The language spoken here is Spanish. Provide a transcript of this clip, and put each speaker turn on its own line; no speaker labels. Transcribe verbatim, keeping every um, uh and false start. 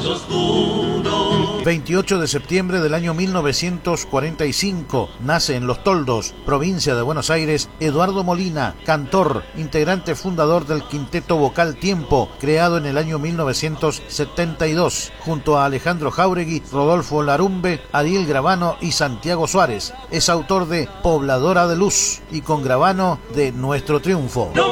pasos duros.
veintiocho de septiembre del año mil novecientos cuarenta y cinco nace en Los Toldos, provincia de Buenos Aires, Eduardo Molina, cantor, integrante fundador del quinteto vocal Tiempo, creado en el año mil novecientos setenta y dos, junto a Alejandro Jáuregui, Rodolfo Larumbe, Ariel Gravano y Santiago Suárez. Es autor de Pobladora de Luz y con Gravano de Nuestro Triunfo.